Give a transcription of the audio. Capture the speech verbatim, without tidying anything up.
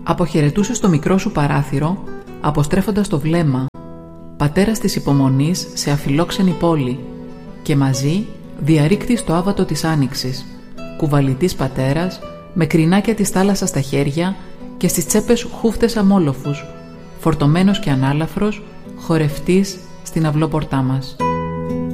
Αποχαιρετούσε στο μικρό σου παράθυρο, αποστρέφοντας το βλέμμα, πατέρας της υπομονής σε αφιλόξενη πόλη, και μαζί διαρρήκτης στο άβατο της άνοιξης, κουβαλητής πατέρας, με κρινάκια της θάλασσας στα χέρια και στις τσέπες χούφτες αμόλοφους, φορτωμένος και ανάλαφρος, χορευτής στην αυλόπορτά μας.